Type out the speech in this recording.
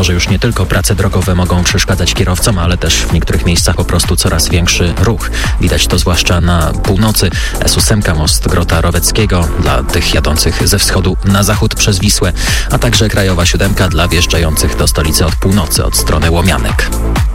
że już nie tylko prace drogowe mogą przeszkadzać kierowcom, ale też w niektórych miejscach po prostu coraz większy ruch. Widać to zwłaszcza na północy. S8, most Grota Roweckiego dla tych jadących ze wschodu na zachód przez Wisłę, a także Krajowa 7 dla wjeżdżających do stolicy od północy, od strony Łomianek.